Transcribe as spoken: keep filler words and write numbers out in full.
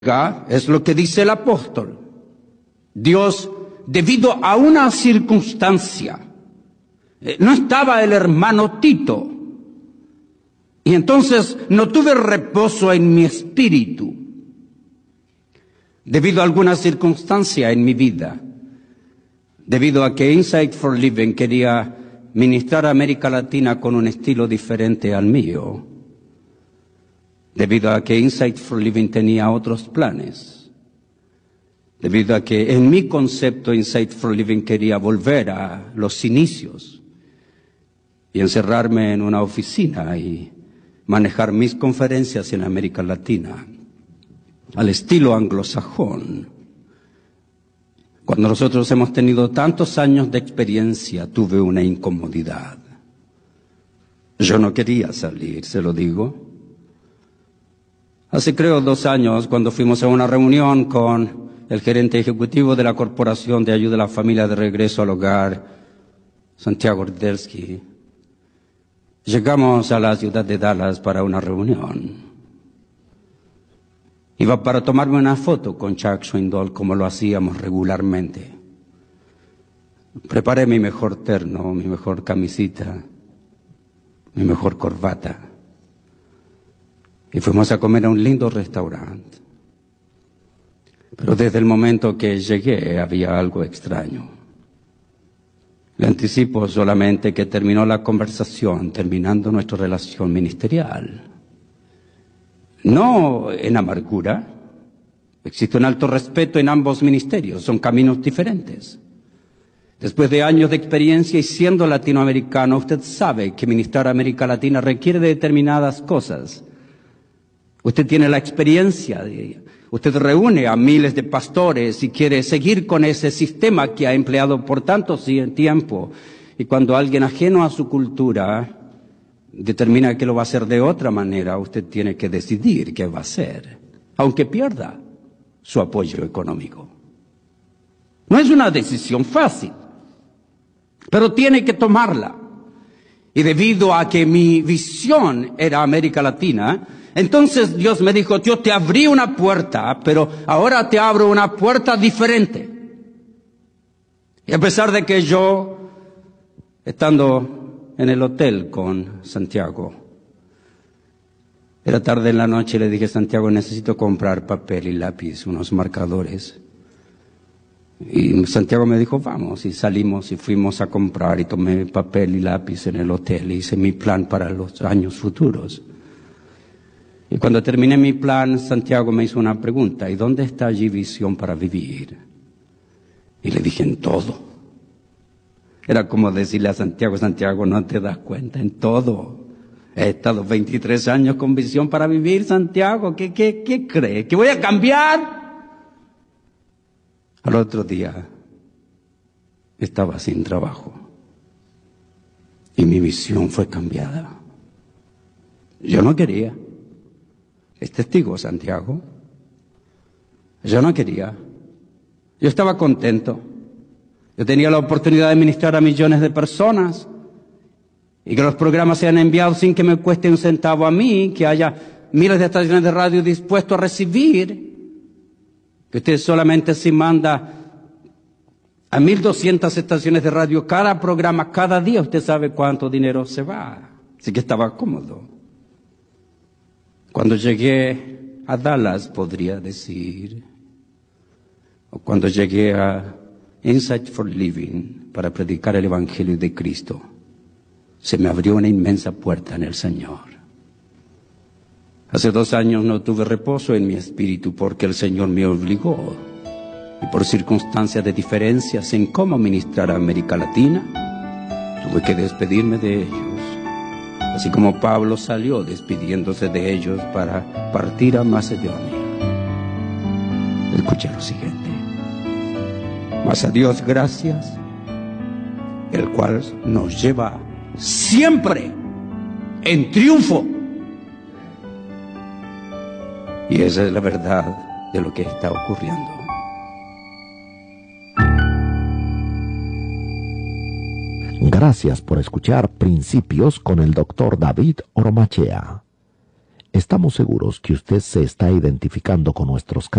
Es lo que dice el apóstol. Dios, debido a una circunstancia, no estaba el hermano Tito, y entonces no tuve reposo en mi espíritu, debido a alguna circunstancia en mi vida, debido a que Insight for Living quería ministrar a América Latina con un estilo diferente al mío, debido a que Insight for Living tenía otros planes, debido a que en mi concepto Insight for Living quería volver a los inicios y encerrarme en una oficina y manejar mis conferencias en América Latina al estilo anglosajón. Cuando nosotros hemos tenido tantos años de experiencia, tuve una incomodidad. Yo no quería salir, se lo digo. Hace creo dos años, cuando fuimos a una reunión con el gerente ejecutivo de la Corporación de Ayuda a la Familia de Regreso al Hogar, Santiago Rdelsky, llegamos a la ciudad de Dallas para una reunión. Iba para tomarme una foto con Chuck Swindoll como lo hacíamos regularmente. Preparé mi mejor terno, mi mejor camisita, mi mejor corbata. Y fuimos a comer a un lindo restaurante. Pero desde el momento que llegué había algo extraño. Le anticipo solamente que terminó la conversación, terminando nuestra relación ministerial. No en amargura. Existe un alto respeto en ambos ministerios, son caminos diferentes. Después de años de experiencia y siendo latinoamericano, usted sabe que ministrar a América Latina requiere de determinadas cosas. Usted tiene la experiencia de ella. Usted reúne a miles de pastores y quiere seguir con ese sistema que ha empleado por tanto tiempo. Y cuando alguien ajeno a su cultura determina que lo va a hacer de otra manera, usted tiene que decidir qué va a hacer, aunque pierda su apoyo económico. No es una decisión fácil, pero tiene que tomarla. Y debido a que mi visión era América Latina, entonces Dios me dijo, yo te abrí una puerta, pero ahora te abro una puerta diferente. Y a pesar de que yo, estando en el hotel con Santiago, era tarde en la noche y le dije, Santiago, necesito comprar papel y lápiz, unos marcadores. Y Santiago me dijo, vamos, y salimos y fuimos a comprar y tomé papel y lápiz en el hotel y hice mi plan para los años futuros. Y cuando terminé mi plan, Santiago me hizo una pregunta, ¿y dónde está allí visión para vivir? Y le dije, en todo. Era como decirle a Santiago, Santiago, no te das cuenta, en todo. He estado veintitrés años con visión para vivir, Santiago, ¿qué, qué, qué cree? ¿Que voy a cambiar? Al otro día, estaba sin trabajo. Y mi visión fue cambiada. Yo no quería. Es testigo, Santiago. Yo no quería. Yo estaba contento. Yo tenía la oportunidad de ministrar a millones de personas y que los programas sean enviados sin que me cueste un centavo a mí, que haya miles de estaciones de radio dispuestos a recibir, que usted solamente si manda a mil doscientas estaciones de radio cada programa, cada día, usted sabe cuánto dinero se va. Así que estaba cómodo. Cuando llegué a Dallas, podría decir, o cuando llegué a Insight for Living para predicar el Evangelio de Cristo, se me abrió una inmensa puerta en el Señor. Hace dos años no tuve reposo en mi espíritu porque el Señor me obligó, y por circunstancias de diferencias en cómo ministrar a América Latina, tuve que despedirme de ellos. Así como Pablo salió despidiéndose de ellos para partir a Macedonia. Escuché lo siguiente. Mas a Dios gracias, el cual nos lleva siempre en triunfo. Y esa es la verdad de lo que está ocurriendo. Gracias por escuchar Principios con el doctor David Ormachea. Estamos seguros que usted se está identificando con nuestros